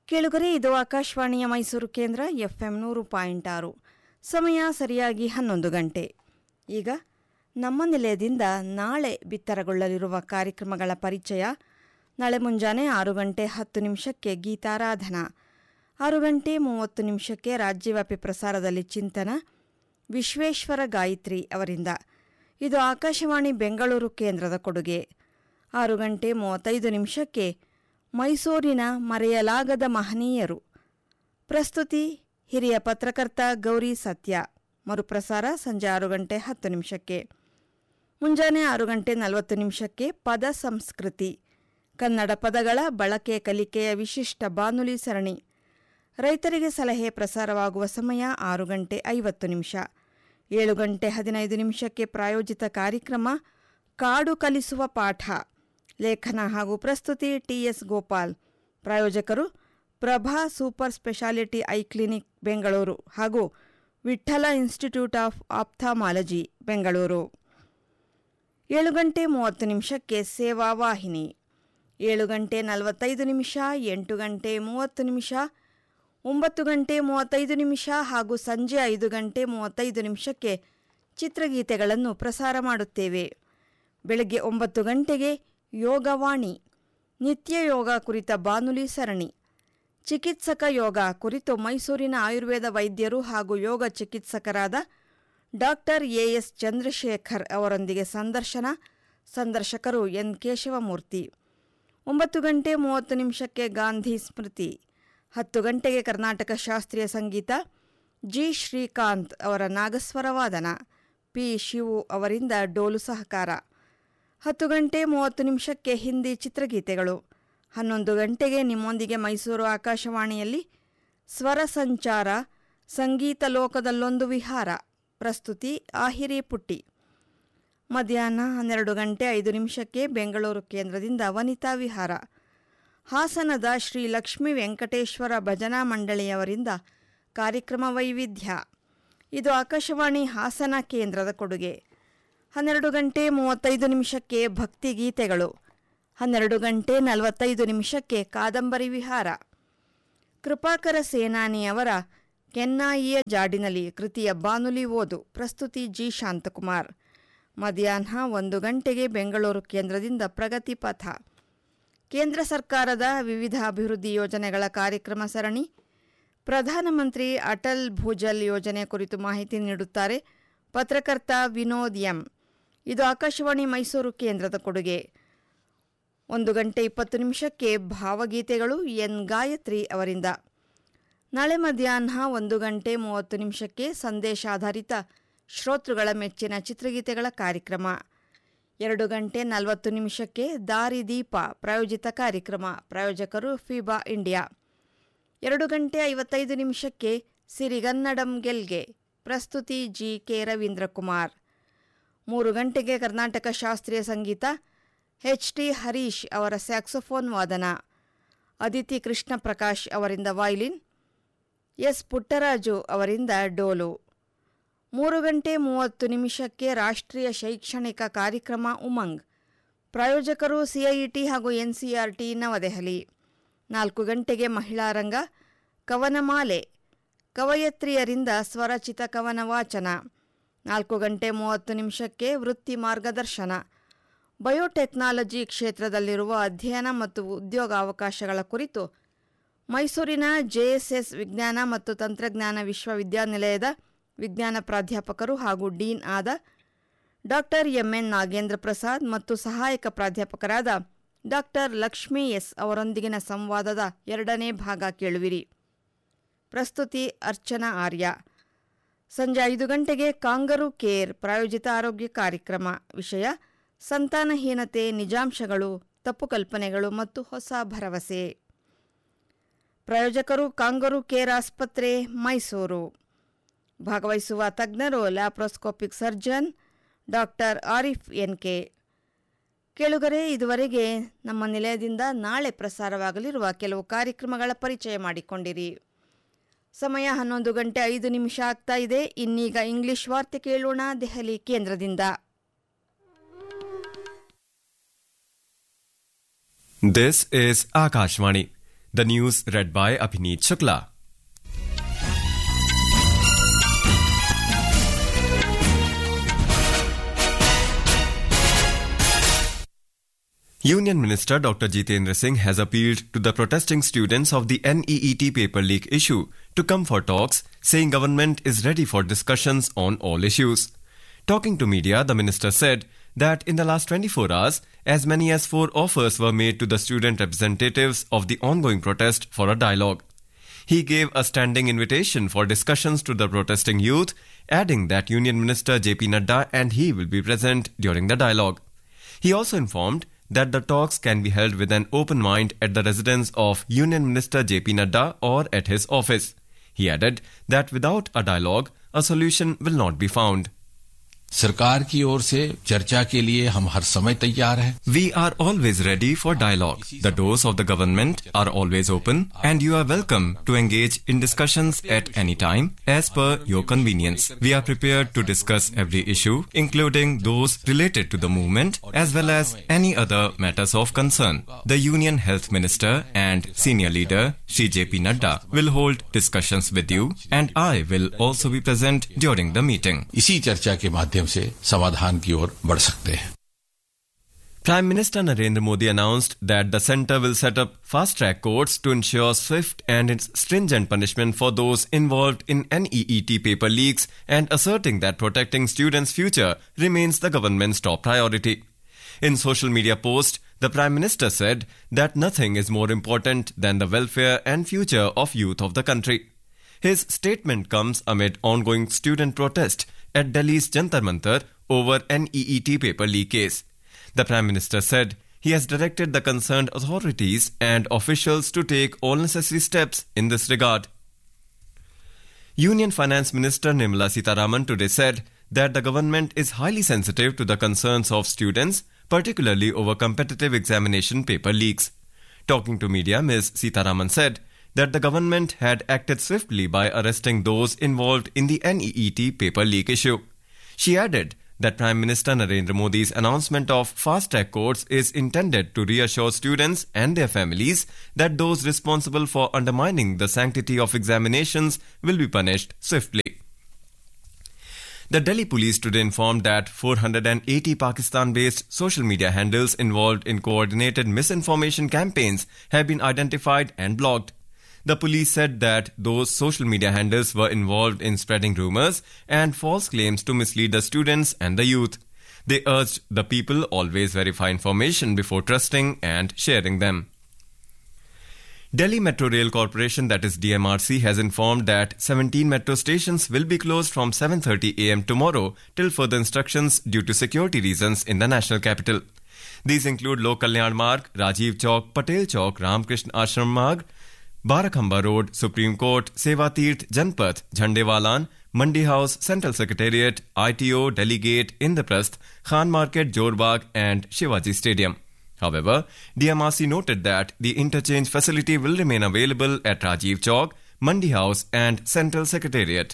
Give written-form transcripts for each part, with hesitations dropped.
ಕೇಳುಗರೆ, ಇದು ಆಕಾಶವಾಣಿಯ ಮೈಸೂರು ಕೇಂದ್ರ FM 100.6. ಸಮಯ ಸರಿಯಾಗಿ 11 ಗಂಟೆ. ಈಗ ನಮ್ಮ ನಿಲಯದಿಂದ ನಾಳೆ ಬಿತ್ತರಗೊಳ್ಳಲಿರುವ ಕಾರ್ಯಕ್ರಮಗಳ ಪರಿಚಯ. ನಾಳೆ ಮುಂಜಾನೆ 6 ಗಂಟೆ 10 ನಿಮಿಷಕ್ಕೆ ಗೀತಾರಾಧನಾ, 6 ಗಂಟೆ 30 ನಿಮಿಷಕ್ಕೆ ರಾಜ್ಯವ್ಯಾಪಿ ಪ್ರಸಾರದಲ್ಲಿ ಚಿಂತನ ವಿಶ್ವೇಶ್ವರ ಗಾಯತ್ರಿ ಅವರಿಂದ. ಇದು ಆಕಾಶವಾಣಿ ಬೆಂಗಳೂರು ಕೇಂದ್ರದ ಕೊಡುಗೆ. 6 ಗಂಟೆ 35 ನಿಮಿಷಕ್ಕೆ ಮೈಸೂರಿನ ಮರೆಯಲಾಗದ ಮಹನೀಯರು, ಪ್ರಸ್ತುತಿ ಹಿರಿಯ ಪತ್ರಕರ್ತ ಗೌರಿ ಸತ್ಯ. ಮರುಪ್ರಸಾರ ಸಂಜೆ 6 ಗಂಟೆ 10 ನಿಮಿಷಕ್ಕೆ. ಮುಂಜಾನೆ 6 ಗಂಟೆ 40 ನಿಮಿಷಕ್ಕೆ ಪದ ಸಂಸ್ಕೃತಿ, ಕನ್ನಡ ಪದಗಳ ಬಳಕೆ ಕಲಿಕೆಯ ವಿಶಿಷ್ಟ ಬಾನುಲಿ ಸರಣಿ. ರೈತರಿಗೆ ಸಲಹೆ ಪ್ರಸಾರವಾಗುವ ಸಮಯ 6 ಗಂಟೆ 50 ನಿಮಿಷ. 7 ಗಂಟೆ 15 ನಿಮಿಷಕ್ಕೆ ಪ್ರಾಯೋಜಿತ ಕಾರ್ಯಕ್ರಮ ಕಾಡು ಕಲಿಸುವ ಪಾಠ. ಲೇಖನ ಹಾಗೂ ಪ್ರಸ್ತುತಿ TS ಗೋಪಾಲ್. ಪ್ರಾಯೋಜಕರು Prabha super speciality eye clinic Bengaluru ಹಾಗೂ ವಿಠ್ಠಲ ಇನ್ಸ್ಟಿಟ್ಯೂಟ್ ಆಫ್ ಆಪ್ಥಾಮಾಲಜಿ ಬೆಂಗಳೂರು. 7 ಗಂಟೆ 30 ನಿಮಿಷಕ್ಕೆ ಸೇವಾ ವಾಹಿನಿ. 7 ಗಂಟೆ 45 ನಿಮಿಷ, 8 ಗಂಟೆ 30 ನಿಮಿಷ, 9 ಗಂಟೆ 35 ನಿಮಿಷ ಹಾಗೂ ಸಂಜೆ 5 ಗಂಟೆ 35 ನಿಮಿಷಕ್ಕೆ ಚಿತ್ರಗೀತೆಗಳನ್ನು ಪ್ರಸಾರ ಮಾಡುತ್ತೇವೆ. ಬೆಳಗ್ಗೆ 9 ಗಂಟೆಗೆ ಯೋಗವಾಣಿ, ನಿತ್ಯ ಯೋಗ ಕುರಿತ ಬಾನುಲಿ ಸರಣಿ. ಚಿಕಿತ್ಸಕ ಯೋಗ ಕುರಿತು ಮೈಸೂರಿನ ಆಯುರ್ವೇದ ವೈದ್ಯರು ಹಾಗೂ ಯೋಗ ಚಿಕಿತ್ಸಕರಾದ ಡಾಕ್ಟರ್ AS ಚಂದ್ರಶೇಖರ್ ಅವರೊಂದಿಗೆ ಸಂದರ್ಶನ. ಸಂದರ್ಶಕರು N ಕೇಶವಮೂರ್ತಿ. 9 ಗಂಟೆ 30 ನಿಮಿಷಕ್ಕೆ ಗಾಂಧಿ ಸ್ಮೃತಿ. 10 ಗಂಟೆಗೆ ಕರ್ನಾಟಕ ಶಾಸ್ತ್ರೀಯ ಸಂಗೀತ, G ಶ್ರೀಕಾಂತ್ ಅವರ ನಾಗಸ್ವರ ವಾದನ, P ಶಿವು ಅವರಿಂದ ಡೋಲು ಸಹಕಾರ. 10 ಗಂಟೆ 30 ನಿಮಿಷಕ್ಕೆ ಹಿಂದಿ ಚಿತ್ರಗೀತೆಗಳು. 11 ಗಂಟೆಗೆ ನಿಮ್ಮೊಂದಿಗೆ ಮೈಸೂರು ಆಕಾಶವಾಣಿಯಲ್ಲಿ ಸ್ವರ ಸಂಚಾರ, ಸಂಗೀತ ಲೋಕದಲ್ಲೊಂದು ವಿಹಾರ. ಪ್ರಸ್ತುತಿ ಆಹಿರಿ ಪುಟ್ಟಿ. ಮಧ್ಯಾಹ್ನ 12 ಗಂಟೆ 5 ನಿಮಿಷಕ್ಕೆ ಬೆಂಗಳೂರು ಕೇಂದ್ರದಿಂದ ವನಿತಾ ವಿಹಾರ. ಹಾಸನದ ಶ್ರೀ ಲಕ್ಷ್ಮೀ ವೆಂಕಟೇಶ್ವರ ಭಜನಾ ಮಂಡಳಿಯವರಿಂದ ಕಾರ್ಯಕ್ರಮ ವೈವಿಧ್ಯ. ಇದು ಆಕಾಶವಾಣಿ ಹಾಸನ ಕೇಂದ್ರದ ಕೊಡುಗೆ. 12 ಗಂಟೆ 35 ನಿಮಿಷಕ್ಕೆ ಭಕ್ತಿಗೀತೆಗಳು. 12 ಗಂಟೆ 45 ನಿಮಿಷಕ್ಕೆ ಕಾದಂಬರಿ ವಿಹಾರ. ಕೃಪಾಕರ ಸೇನಾನಿಯವರ ಕೆನ್ನಾಯಿಯ ಜಾಡಿನಲ್ಲಿ ಕೃತಿಯ ಬಾನುಲಿ ಓದು. ಪ್ರಸ್ತುತಿ G ಶಾಂತಕುಮಾರ್. ಮಧ್ಯಾಹ್ನ 1 ಗಂಟೆಗೆ ಬೆಂಗಳೂರು ಕೇಂದ್ರದಿಂದ ಪ್ರಗತಿ ಪಥ, ಕೇಂದ್ರ ಸರ್ಕಾರದ ವಿವಿಧ ಅಭಿವೃದ್ಧಿ ಯೋಜನೆಗಳ ಕಾರ್ಯಕ್ರಮ ಸರಣಿ. ಪ್ರಧಾನಮಂತ್ರಿ ಅಟಲ್ ಭೂಜಲ್ ಯೋಜನೆ ಕುರಿತು ಮಾಹಿತಿ ನೀಡುತ್ತಾರೆ ಪತ್ರಕರ್ತ ವಿನೋದ್ ಎಂ. ಇದು ಆಕಾಶವಾಣಿ ಮೈಸೂರು ಕೇಂದ್ರದ ಕೊಡುಗೆ. 1 ಗಂಟೆ 20 ನಿಮಿಷಕ್ಕೆ ಭಾವಗೀತೆಗಳು N ಗಾಯತ್ರಿ ಅವರಿಂದ. ನಾಳೆ ಮಧ್ಯಾಹ್ನ 1 ಗಂಟೆ 30 ನಿಮಿಷಕ್ಕೆ ಸಂದೇಶಾಧಾರಿತ ಶ್ರೋತೃಗಳ ಮೆಚ್ಚಿನ ಚಿತ್ರಗೀತೆಗಳ ಕಾರ್ಯಕ್ರಮ. 2 ಗಂಟೆ 40 ನಿಮಿಷಕ್ಕೆ ದಾರಿದೀಪ ಪ್ರಾಯೋಜಿತ ಕಾರ್ಯಕ್ರಮ. ಪ್ರಾಯೋಜಕರು ಫಿಬಾ ಇಂಡಿಯಾ. 2 ಗಂಟೆ 55 ನಿಮಿಷಕ್ಕೆ ಸಿರಿಗನ್ನಡಂ ಗೆಲ್ಗೆ. ಪ್ರಸ್ತುತಿ GK ರವೀಂದ್ರ ಕುಮಾರ್. 3 ಗಂಟೆಗೆ ಕರ್ನಾಟಕ ಶಾಸ್ತ್ರೀಯ ಸಂಗೀತ, HT ಹರೀಶ್ ಅವರ ಸ್ಯಾಕ್ಸೋಫೋನ್ ವಾದನ, ಅದಿತಿ ಕೃಷ್ಣ ಪ್ರಕಾಶ್ ಅವರಿಂದ ವಯಲಿನ್, S ಪುಟ್ಟರಾಜು ಅವರಿಂದ ಡೋಲು. 3 ಗಂಟೆ 30 ನಿಮಿಷಕ್ಕೆ ರಾಷ್ಟ್ರೀಯ ಶೈಕ್ಷಣಿಕ ಕಾರ್ಯಕ್ರಮ ಉಮಂಗ್. ಪ್ರಾಯೋಜಕರು CIET ಹಾಗೂ NCERT ನವದೆಹಲಿ. 4 ಗಂಟೆಗೆ ಮಹಿಳಾ ರಂಗ, ಕವನಮಾಲೆ, ಕವಯತ್ರಿಯರಿಂದ ಸ್ವರಚಿತ ಕವನ ವಾಚನ. 4 ಗಂಟೆ 30 ನಿಮಿಷಕ್ಕೆ ವೃತ್ತಿ ಮಾರ್ಗದರ್ಶನ, ಬಯೋಟೆಕ್ನಾಲಜಿ ಕ್ಷೇತ್ರದಲ್ಲಿರುವ ಅಧ್ಯಯನ ಮತ್ತು ಉದ್ಯೋಗಾವಕಾಶಗಳ ಕುರಿತು ಮೈಸೂರಿನ JSS ವಿಜ್ಞಾನ ಮತ್ತು ತಂತ್ರಜ್ಞಾನ ವಿಶ್ವವಿದ್ಯಾನಿಲಯದ ವಿಜ್ಞಾನ ಪ್ರಾಧ್ಯಾಪಕರು ಹಾಗೂ ಡೀನ್ ಆದ ಡಾಕ್ಟರ್ MN ನಾಗೇಂದ್ರ ಪ್ರಸಾದ್ ಮತ್ತು ಸಹಾಯಕ ಪ್ರಾಧ್ಯಾಪಕರಾದ ಡಾಕ್ಟರ್ ಲಕ್ಷ್ಮೀ S ಅವರೊಂದಿಗಿನ ಸಂವಾದದ 2ನೇ ಭಾಗ ಕೇಳುವಿರಿ. ಪ್ರಸ್ತುತಿ ಅರ್ಚನಾ ಆರ್ಯ. ಸಂಜೆ 5 ಗಂಟೆಗೆ ಕಾಂಗರೂ ಕೇರ್ ಪ್ರಾಯೋಜಿತ ಆರೋಗ್ಯ ಕಾರ್ಯಕ್ರಮ. ವಿಷಯ ಸಂತಾನಹೀನತೆ, ನಿಜಾಂಶಗಳು, ತಪ್ಪು ಕಲ್ಪನೆಗಳು ಮತ್ತು ಹೊಸ ಭರವಸೆ. ಪ್ರಾಯೋಜಕರು ಕಾಂಗರೂ ಕೇರ್ ಆಸ್ಪತ್ರೆ ಮೈಸೂರು. ಭಾಗವಹಿಸುವ ತಜ್ಞರು laparoscopic surgeon doctor Arif NK. ಕೇಳುಗರೆ, ಇದುವರೆಗೆ ನಮ್ಮ ನಿಲಯದಿಂದ ನಾಳೆ ಪ್ರಸಾರವಾಗಲಿರುವ ಕೆಲವು ಕಾರ್ಯಕ್ರಮಗಳ ಪರಿಚಯ ಮಾಡಿಕೊಂಡಿರಿ. ಸಮಯ 11 ಗಂಟೆ 5 ನಿಮಿಷ ಆಗ್ತಾ ಇದೆ. ಇನ್ನೀಗ ಇಂಗ್ಲಿಷ್ ವಾರ್ತೆ ಕೇಳೋಣ ದೆಹಲಿ ಕೇಂದ್ರದಿಂದ. This is Akashvani. The news read by Abhineet Shukla. Union Minister Dr. Jitendra Singh has appealed to the protesting students of the NEET paper leak issue to come for talks, saying government is ready for discussions on all issues. Talking to media, the minister said that in the last 24 hours, as many as 4 offers were made to the student representatives of the ongoing protest for a dialogue. He gave a standing invitation for discussions to the protesting youth, adding that Union Minister JP Nadda and he will be present during the dialogue. He also informed that the talks can be held with an open mind at the residence of Union Minister JP Nadda or at his office. He added that without a dialogue, a solution will not be found. सरकार की ओर से चर्चा के लिए हम हर समय तैयार हैं. We are always ready for dialogue. The doors of the government are always open and you are welcome to engage in discussions at any time as per your convenience. We are prepared to discuss every issue, including those related to the movement as well as any other matters of concern. The Union Health Minister and Senior Leader Shri JP Nadda will hold discussions with you and I will also be present during the meeting. इसी चर्चा के माध्यम से समाधान की ओर बढ़ सकते हैं. Prime Minister Narendra Modi announced that the centre will set up fast-track courts to ensure swift and stringent punishment for those involved in NEET paper leaks and asserting that protecting students' future remains the government's top priority. In social media post, the Prime Minister said that nothing is more important than the welfare and future of youth of the country. His statement comes amid ongoing student protest at Delhi's Jantar Mantar over NEET paper leak case. The Prime Minister said he has directed the concerned authorities and officials to take all necessary steps in this regard. Union Finance Minister Nirmala Sitharaman today said that the government is highly sensitive to the concerns of students, particularly over competitive examination paper leaks. Talking to media, Ms. Sitharaman said that the government had acted swiftly by arresting those involved in the NEET paper leak issue. She added that Prime Minister Narendra Modi's announcement of fast-track courts is intended to reassure students and their families that those responsible for undermining the sanctity of examinations will be punished swiftly. The Delhi police today informed that 480 Pakistan-based social media handles involved in coordinated misinformation campaigns have been identified and blocked. The police said that those social media handles were involved in spreading rumors and false claims to mislead the students and the youth. They urged the people always verify information before trusting and sharing them. Delhi Metro Rail Corporation, that is DMRC, has informed that 17 metro stations will be closed from 7:30 a.m. tomorrow till further instructions due to security reasons in the national capital. These include Lok Kalyan Marg, Rajiv Chowk, Patel Chowk, Ramkrishna Ashram Marg, Barakhamba Road, Supreme Court, Seva Tirth, Janpath, Jhandewalan, Mandi House, Central Secretariat, ITO, Delhi Gate, Indraprasth, Khan Market, Jorbagh and Shivaji Stadium. However, DMRC noted that the interchange facility will remain available at Rajiv Chowk, Mandi House and Central Secretariat.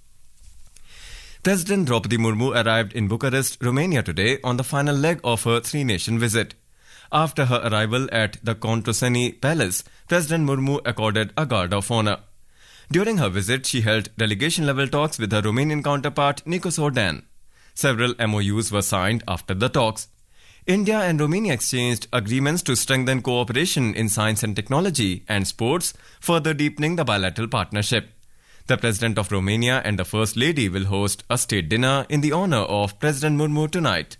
President Draupadi Murmu arrived in Bucharest, Romania today on the final leg of her three-nation visit. After her arrival at the Controseni Palace, President Murmu accorded a guard of honor. During her visit, she held delegation-level talks with her Romanian counterpart Nikos Ordan. Several MOUs were signed after the talks. India and Romania exchanged agreements to strengthen cooperation in science and technology and sports, further deepening the bilateral partnership. The President of Romania and the First Lady will host a state dinner in the honor of President Murmu tonight.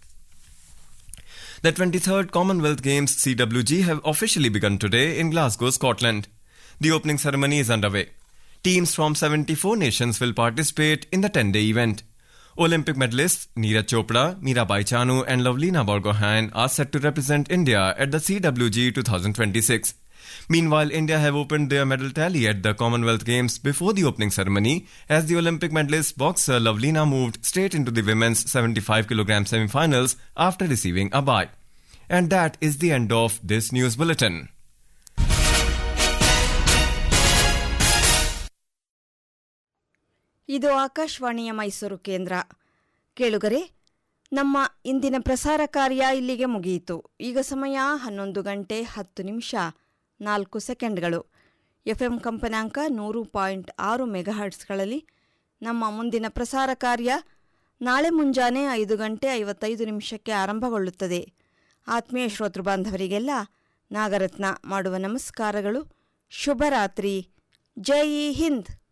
The 23rd Commonwealth Games CWG have officially begun today in Glasgow, Scotland. The opening ceremony is underway. Teams from 74 nations will participate in the 10-day event. Olympic medalists Neeraj Chopra, Mirabai Chanu and Lovlina Borgohain are set to represent India at the CWG 2026. Meanwhile, India have opened their medal tally at the Commonwealth Games before the opening ceremony as the Olympic medalist boxer Lovlina moved straight into the women's 75kg semi-finals after receiving a bye. And that is the end of this news bulletin. ಇದು ಆಕಾಶವಾಣಿಯ ಮೈಸೂರು ಕೇಂದ್ರ. ಕೇಳುಗರೆ, ನಮ್ಮ ಇಂದಿನ ಪ್ರಸಾರ ಕಾರ್ಯ ಇಲ್ಲಿಗೆ ಮುಗಿಯಿತು. ಈಗ ಸಮಯ 11:10 4 ಎಫ್ಎಂ ಕಂಪನಾಂಕ 100.6 ಮೆಗಾಹರ್ಟ್ಸ್ಗಳಲ್ಲಿ ನಮ್ಮ ಮುಂದಿನ ಪ್ರಸಾರ ಕಾರ್ಯ ನಾಳೆ ಮುಂಜಾನೆ 5:55 ಆರಂಭಗೊಳ್ಳುತ್ತದೆ. ಆತ್ಮೀಯ ಶ್ರೋತೃ ಬಾಂಧವರಿಗೆಲ್ಲ ನಾಗರತ್ನ ಮಾಡುವ ನಮಸ್ಕಾರಗಳು. ಶುಭರಾತ್ರಿ. ಜೈ ಹಿಂದ್.